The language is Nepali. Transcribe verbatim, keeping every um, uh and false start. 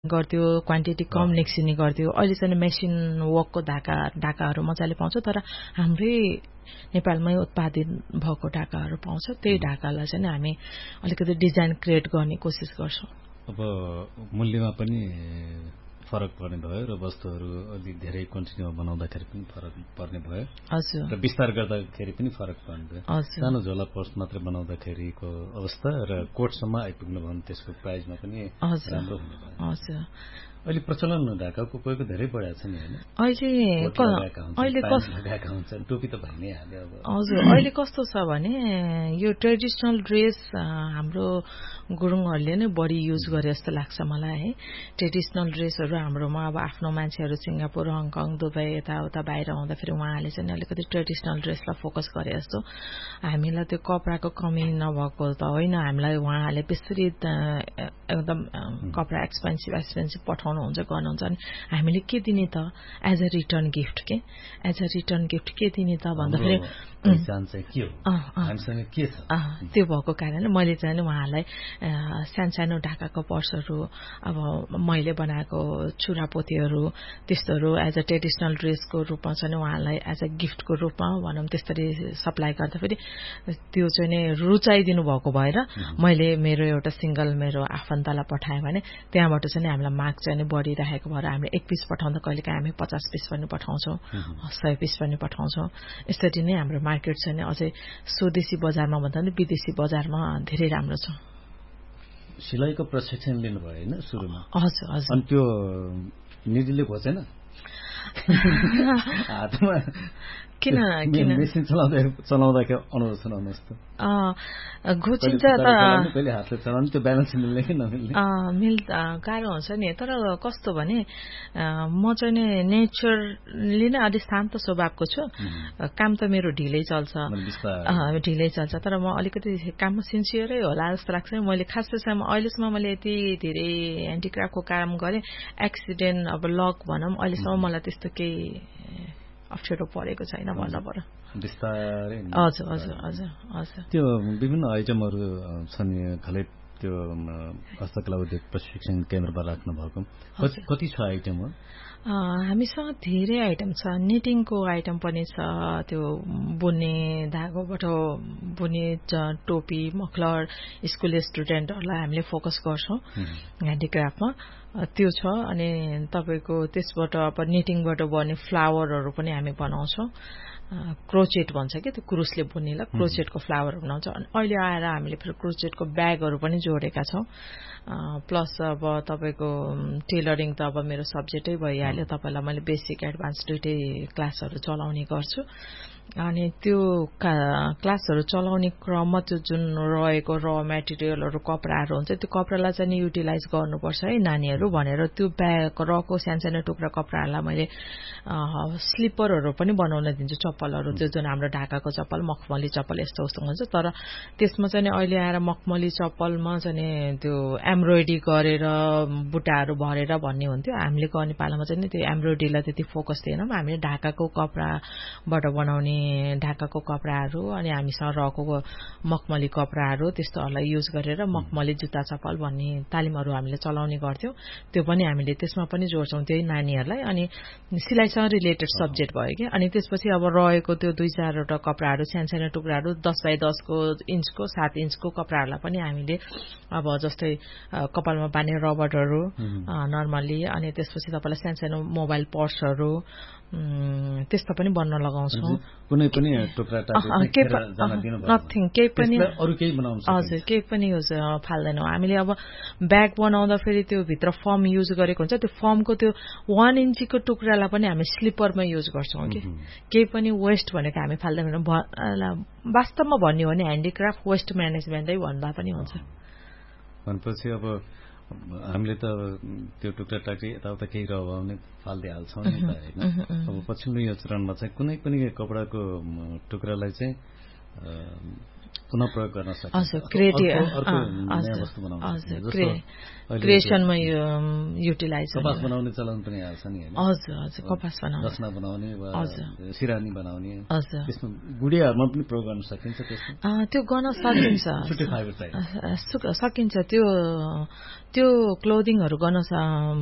गर्थ्यो, क्वान्टिटी कम निक्सिने गर्थ्यो। अहिले चाहिँ मेसिन वर्कको ढाका ढाकाहरू मजाले पाउँछ, तर हाम्रै नेपालमै उत्पादित भएको ढाकाहरू पाउँछ। त्यही ढाकालाई चाहिँ हामी अलिकति डिजाइन क्रिएट गर्ने कोसिस गर्छौँ। अब मूल्यमा पनि फरक पर्ने भयो र वस्तुहरू अलि धेरै कन्टिन्यू बनाउँदाखेरि पनि फरक पर्ने भयो। हजुर। र विस्तार गर्दाखेरि पनि फरक पर्ने भयो। सानो झोला पर्स मात्र बनाउँदाखेरिको अवस्था र कोटसम्म आइपुग्नु भयो भने त्यसको प्राइजमा पनि राम्रो हुने भयो। हजुर। अहिले प्रचलन ढाकाको उपयोग धेरै बढाएको छ नि हैन? अहिले अहिले लगाएका हुन्छन्, टोपी त भइ नै हाल्यो अब। हजुर, अहिले कस्तो छ भने यो ट्रेडिसनल ड्रेस हाम्रो गुरुङहरूले नै बढी युज गरे जस्तो लाग्छ मलाई है। ट्रेडिसनल ड्रेसहरू हाम्रोमा अब आफ्नो मान्छेहरू सिङ्गापुर, हङकङ, दुबई यताउता बाहिर आउँदाखेरि उहाँहरूले चाहिँ अलिकति ट्रेडिसनल ड्रेसलाई फोकस गरे जस्तो। हामीलाई त्यो कपडाको कमी नभएको त होइन, हामीलाई उहाँहरूले बेसरी एकदम कपडा एक्सपेन्सिभ एक्सपेन्सिभ पठाउनुहुन्छ गर्नुहुन्छ अनि हामीले के दिने त एज अ रिटर्न गिफ्ट के एज अ रिटर्न गिफ्ट के दिने त भन्दाखेरि त्यो भएको कारणले मैले चाहिँ उहाँहरूलाई सानो सानो ढाकाको पर्सहरू, अब मैले बनाएको छुरापोतीहरू त्यस्तोहरू एज अ ट्रेडिसनल ड्रेसको रूपमा चाहिँ उहाँलाई एज अ गिफ्टको रूपमा भनौँ त्यसरी सप्लाई गर्दाखेरि त्यो चाहिँ नै रुचाइदिनु भएको भएर मैले मेरो एउटा सिङ्गल मेरो आफन्तलाई पठाएँ भने त्यहाँबाट चाहिँ हामीलाई माग चाहिँ बढिरहेको भएर हामीले एक पिस पठाउँदा कहिलेकाहीँ हामी पचास पिस पनि पठाउँछौँ, सय पिस पनि पठाउँछौँ। यसरी नै हाम्रो मार्केट चाहिँ अझै स्वदेशी बजारमा भन्दा पनि विदेशी बजारमा धेरै राम्रो छ। सिलाइको प्रशिक्षण लिनुभयो होइन सुरुमा? हजुर हजुर। अनि त्यो निधिले खोजेन हातमा किन किन मेसिन चलाउँदा चलाउँदाखेरि अनुरोध सुनाउनुहोस् त। घोचिन्छ त कहिले हातले चलाउनु त्यो ब्यालेन्स मिल्ने कि नमिल्ने? मिल गाह्रो हुन्छ नि, तर कस्तो भने म चाहिँ नि नेचरली नै अलिक शान्त स्वभावको छु। काम त मेरो ढिलै चल्छ ढिलै चल्छ तर म अलिकति काममा सिन्सियरै होला जस्तो लाग्छ। मैले खास चाहिँ अहिलेसम्म मैले यति धेरै ह्यान्डिक्राफ्टको काम गरेँ, एक्सिडेन्ट अब लक भनौँ अहिलेसम्म मलाई त्यस्तो केही अप्ठ्यारो परेको छैन भन्न पर्यो। बिस्तारै हजुर हजुर हजुर हजुर। त्यो विभिन्न आइटमहरू छन् खालि त्यो हस्तकला उद्योग प्रशिक्षण केन्द्रमा राख्नु भएको कति छ आइटम हो? हामीसँग धेरै आइटम छ। निटिङको आइटम पनि छ, त्यो बुन्ने धागोबाट बुन्ने टोपी मफलर स्कुल स्टुडेन्टहरूलाई हामीले फोकस गर्छौँ ह्यान्डिक्राफ्टमा, त्यो छ। अनि तपाईँको त्यसबाट अब निटिङबाट बन्ने फ्लावरहरू पनि हामी बनाउँछौँ। क्रोचेट भन्छ कि त्यो क्रुसले बुन्नेलाई क्रोचेटको फ्लावर बनाउँछ। अनि अहिले आएर हामीले फेरि क्रोचेटको ब्यागहरू पनि जोडेका छौँ। प्लस अब तपाईँको टेलरिङ त अब मेरो सब्जेक्टै भइहाल्यो, तपाईँलाई मैले बेसिक एडभान्स दुइटै क्लासहरू चलाउने गर्छु। अनि त्यो क्लासहरू चलाउने क्रममा त्यो जुन रहेको र मेटेरियलहरू कपडाहरू हुन्छ त्यो कपडालाई चाहिँ युटिलाइज गर्नुपर्छ है नानीहरू भनेर त्यो ब्याग रको सानसानो टुक्रा कपडाहरूलाई मैले स्लिपरहरू पनि बनाउन दिन्छु, चप्पलहरू त्यो जुन हाम्रो ढाकाको चप्पल मखमली चप्पल यस्तो उस्तो हुन्छ। तर त्यसमा चाहिँ अहिले आएर मखमली चप्पलमा चाहिँ त्यो एम्ब्रोइडरी गरेर बुट्टाहरू भरेर भन्ने हुन्थ्यो। हामीले गर्ने पालामा चाहिँ त्यो एम्ब्रोइडरीलाई त्यति फोकस दिएनौँ। हामीले ढाकाको कपडाबाट बनाउने ढाकाको कपडाहरू अनि हामीसँग रहेको मखमली कपडाहरू त्यस्तोहरूलाई युज गरेर मखमली जुत्ता चप्पल भन्ने तालिमहरू हामीले चलाउने गर्थ्यौँ। त्यो पनि हामीले त्यसमा पनि जोड्छौँ त्यही नानीहरूलाई। अनि सिलाइसँग रिलेटेड सब्जेक्ट भयो कि। अनि त्यसपछि अब रहेको त्यो दुई चारवटा कपडाहरू सानसानो टुक्राहरू दस बाई दसको इन्चको सात इन्चको कपडाहरूलाई पनि हामीले अब जस्तै कपालमा बाँध्ने रबरहरू नर्मल्ली, अनि त्यसपछि तपाईँलाई सानसानो मोबाइल पर्सहरू त्यस्तो पनि बन्न लगाउँछौँ। कुनै पनि टुक्रा नथिङ केही पनि अरू केही बनाउँछ? हजुर केही पनि युज फाल्दैनौँ हामीले। अब ब्याग बनाउँदा फेरि त्यो भित्र फर्म युज गरेको हुन्छ, त्यो फर्मको त्यो वान इन्चीको टुक्रालाई पनि हामी स्लिपरमा युज गर्छौँ कि। केही पनि वेस्ट भनेको हामी फाल्दैनौँ। वास्तवमा भन्यो भने ह्यान्डिक्राफ्ट वेस्ट म्यानेजमेन्टै भन्दा पनि हुन्छ। भनेपछि अब हामीले त त्यो टुक्रा टाक्री यताउता केही रह्यो भने फालिदिइहाल्छौँ नि त होइन। अब पछिल्लो यो चरणमा चाहिँ कुनै पनि कपडाको टुक्रालाई चाहिँ पुनः प्रयोग गर्न सकिन्छ हजुर क्रिएटिभ वस्तु बनाउन क्रिएसनमा युटिलाइज कपास बनाउने चलन पनि आएको छ नि हैन हजुर हजुर कपास बनाउने रचना बनाउने वा सिरानी बनाउने हजुर त्यसमा गुडियाहरुमा पनि प्रयोग गर्न सकिन्छ त्यसमा त्यो गर्न सकिन्छ छुट्टै फाइबर चाहिन्छ सकिन्छ त्यो त्यो क्लोदिङहरु गर्न